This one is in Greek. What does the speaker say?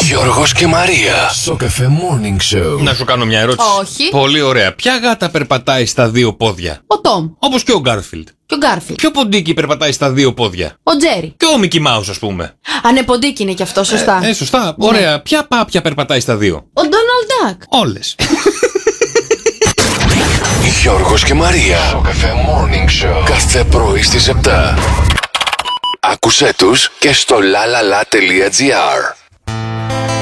Γιώργος και Μαρία. Στο Cafe Morning Show. Να σου κάνω μια ερώτηση. Όχι. Πολύ ωραία. Ποια γάτα περπατάει στα δύο πόδια? Ο Τόμ. Όπως και ο Γκάρφιλντ. Και ο Γκάρφιλντ. Ποιο ποντίκι περπατάει στα δύο πόδια? Ο Τζέρι. Και ο Μικι Μάους, ας πούμε. Ανεποντίκι είναι κι αυτό, σωστά. Σωστά. Ωραία. Ποια πάπια περπατάει στα δύο? Ο Ντόναλντ Ντακ. Όλες. Γιώργος και Μαρία. Στο Cafe Morning Show. Κάθε πρωί στις 7. Άκουσέ τους και στο lalala.gr.